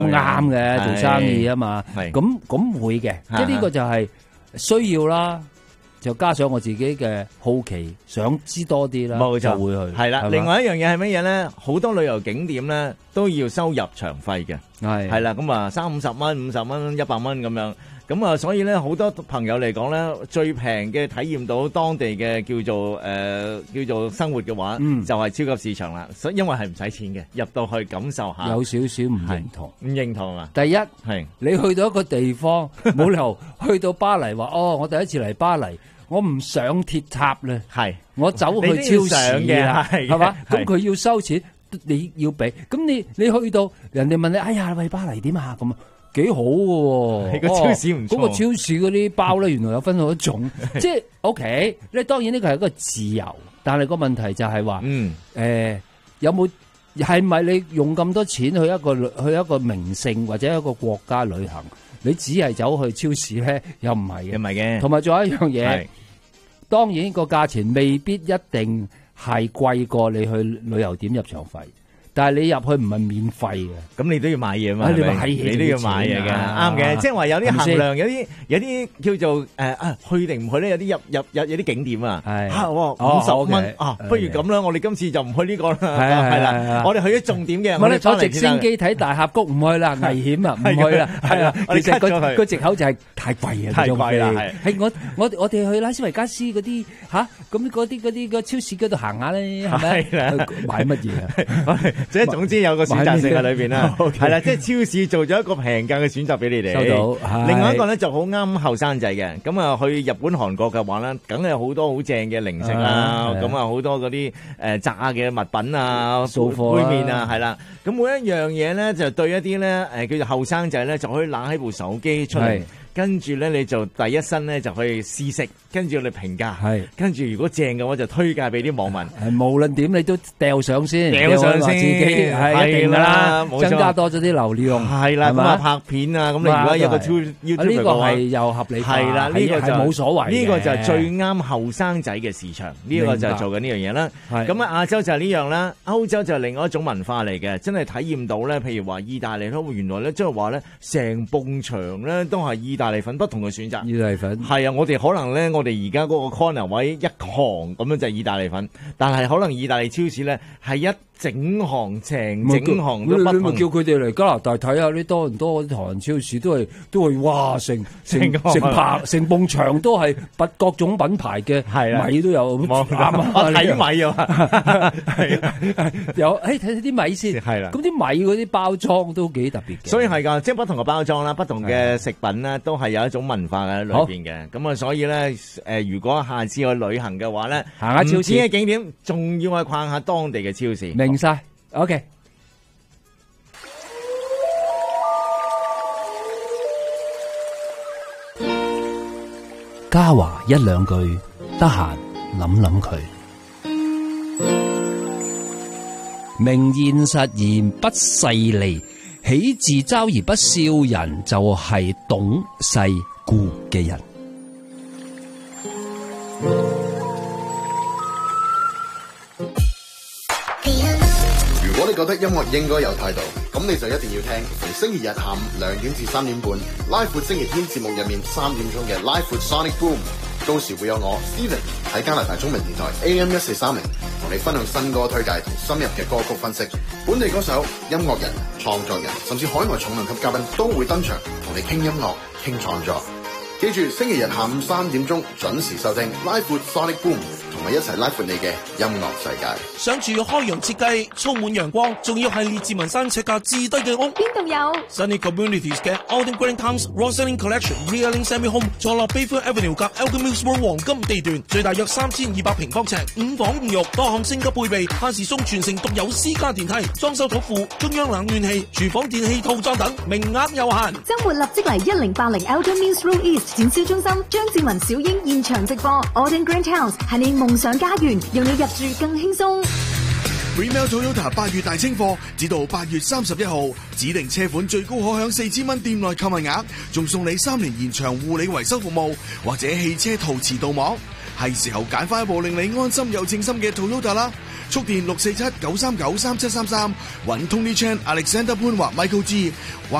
啱嘅，做生意啊嘛。 係咁會嘅，即係呢個就係需要啦。就加上我自己嘅好奇，想知多啲啦， 冇錯， 就會去。 係啦， 係嘛另外一樣嘢係乜嘢咧？好多旅遊景點咧都要收入場費嘅，係啦，咁啊30-50蚊、50蚊、100蚊咁樣。咁啊，所以咧好多朋友嚟講咧，最平嘅體驗到當地嘅叫做生活嘅話，就係超級市場啦。所以因為係唔使錢嘅，入到去感受下。 有少少唔認同， 唔認同啊！ 第一係你去到一個地方，冇理由去到巴黎話我第一次嚟巴黎，我唔上鐵塔咧， 係我走去超市嘅， 係嘛？咁佢要收錢，你要俾。咁你去到人哋問你，哎呀，喂，巴黎點啊？咁幾好嘅喎， 個超市唔錯。 嗰個超市嗰啲包咧，原來有分好多種，即係 OK。你當然呢個係一個自由，但係個問題就係話，有冇係咪你用咁多錢去一個名勝或者一個國家旅行，你只係走去超市咧，又唔係嘅， 唔係嘅。同埋仲有一樣嘢，當然個價錢未必一定係貴過你去旅遊點入場費。但係你入去唔係免費嘅， 咁你都要買嘢嘛？ 你買嘢， 你都要買嘢嘅，啱嘅。即係話有啲衡量，有啲叫做去定唔去咧？有啲有啲景點啊，係50蚊啊，不如咁啦，我哋今次就唔去呢個啦，係啦，我哋去咗重點嘅。 我哋坐直升機睇大峽谷唔去啦，危險啊，唔去啦，係啦。其實個藉口就係太貴啊， 太貴啦。 係我哋去拉斯維加斯嗰啲咁嗰啲個超市嗰度行下咧，係咪？買乜嘢啊？ 即係總之有個選擇性喺裏邊啦，係啦，即係超市做咗一個平價嘅選擇俾你哋。 收到。 另外一個咧就好啱後生仔嘅，咁啊去日本、韓國嘅話咧，梗係好多好正嘅零食啦，咁啊好多嗰啲炸嘅物品啊、杯麵啊，係啦。咁每一樣嘢咧就對一啲咧叫做後生仔咧就可以攞起部手機出嚟。跟住咧，你就第一身咧就可以試食，跟住你評價，跟住如果正嘅話就推介俾啲網民。 無論點你都掉上先， 掉上先， 自己係一定噶啦，增加多咗啲流量。 係啦，咁啊拍片啊，咁你如果有個 YouTube 呢個係又合理化， 係啦，呢個就冇所謂。 呢個就係最啱後生仔嘅市場，呢個就係做緊呢樣嘢啦。咁啊亞洲就係呢樣啦，歐洲就係另外一種文化嚟嘅，真係體驗到咧，譬如話意大利咯，原來咧即係話咧成埲牆咧都係意大利粉不同嘅選擇， 意大利粉係啊！我哋可能咧，我哋而家嗰個 corner 位一行咁樣就係意大利粉，但係可能意大利超市咧係一整行整行都不同。 你咪叫佢哋嚟加拿大睇下啲多倫多嗰啲唐人超市都係哇成埲牆都係各種品牌嘅米都有，啱啊！ 睇米啊， 有睇睇啲米先，係啦。咁啲米嗰啲包裝都幾特別嘅， 所以係㗎，即係不同嘅包裝啦，不同嘅食品啦，都係有一種文化喺裏邊嘅。咁啊，所以咧如果下次去旅行嘅話咧，行下超市嘅景點，仲要去逛下當地嘅超市。 明晒 ，OK。嘉華一兩句，得閒諗諗佢。明現實而不勢利，喜自嘲而不笑人，就係懂世故嘅人。 如果你覺得音樂應該有態度，咁你就一定要聽逢星期日下午2點至3點半拉闊星期天節目入面3點鐘嘅拉闊 Sonic Boom， 到時會有我 Steven 喺加拿大中文電台 AM1430同你分享新歌推介同深入嘅歌曲分析，本地歌手、音樂人、創作人甚至海外重量級嘉賓都會登場同你傾音樂、傾創作。記住星期日下午3點鐘準時收聽拉闊 Sonic Boom， 同埋一齊拉闊你嘅音樂世界。 想住開揚設計，充滿陽光，仲要係列治文山尺價至低嘅屋。 邊度有 Sunny Communities 嘅 Alden Green Towns Roselling Collection Realing Semi Home 坐落 Bayfront Avenue 隔 Elgin Mills Road 黃金地段，最大約3200平方尺，5房5浴，多項升級配備，限時送全城獨有私家電梯，裝修土庫，中央冷暖氣，廚房電器套裝等，名額有限。 周末立即嚟1080 Elgin Mills Road East 展銷中心，張志文小英現場直播 Alden Green Towns 係你夢想家園，讓你入住更輕鬆。 Remel Toyota 8月大清貨，直到8月31號，指定車款最高可享4000蚊店內購物額，仲送你3年延長護理維修服務，或者汽車陶瓷鍍膜。係時候揀翻一部令你安心又稱心嘅 Toyota 啦！ 速電647-939-3733，揾 Tony Chan、Alexander 潘或 Michael G。